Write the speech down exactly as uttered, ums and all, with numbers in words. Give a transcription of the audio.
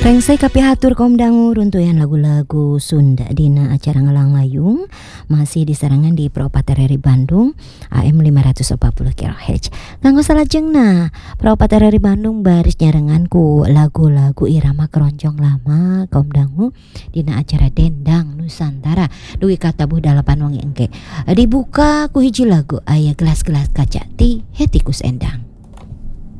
Rengsai kapihatur kaum dangu runtuyan lagu-lagu Sunda dina acara Ngelang-layung masih disarangan di Propater R I Bandung A M lima ratus empat puluh kilohertz. Kanggo salajengna Propater R I Bandung baris nyarengan ku lagu-lagu irama keroncong lama kaum dangu dina acara Dendang Nusantara dugi katabuh dalapan wangi engke. Dibuka ku hiji lagu aya gelas-gelas kaca ti Hetty Koes Endang.